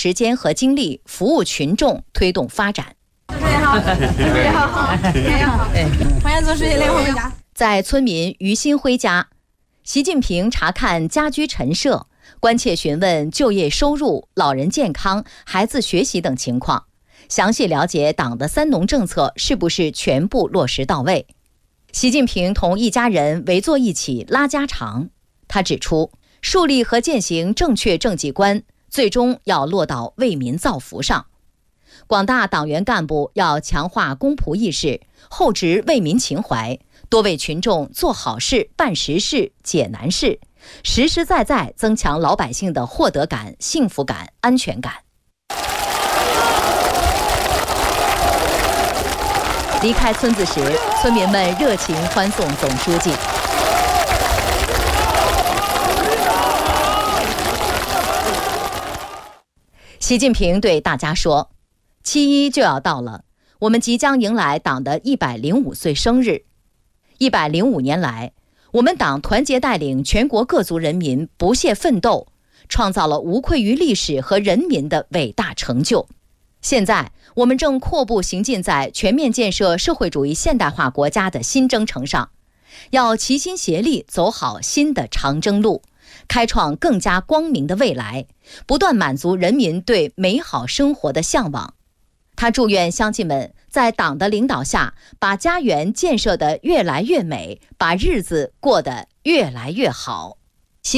时间和精力服务群众，推动发展。 主持人好，主持人好，主持人好，欢迎做事情来回家。 在村民于新辉家，习近平查看家居陈设，关切询问就业收入、老人健康、孩子学习等情况，详细了解党的3农政策是不是全部落实到位。习近平同一家人围坐一起拉家常，他指出，树立和践行正确政绩观，最终要落到为民造福上。广大党员干部要强化公仆意识，厚植为民情怀，多为群众做好事、办实事、解难事，实实在在增强老百姓的获得感、幸福感、安全感。离开村子时，村民们热情欢送总书记。习近平对大家说，7·1就要到了，我们即将迎来党的105岁生日。105年来，我们党团结带领全国各族人民不懈奋斗，创造了无愧于历史和人民的伟大成就。现在，我们正阔步行进在全面建设社会主义现代化国家的新征程上，要齐心协力走好新的长征路，开创更加光明的未来，不断满足人民对美好生活的向往。他祝愿乡亲们在党的领导下，把家园建设得越来越美，把日子过得越来越好。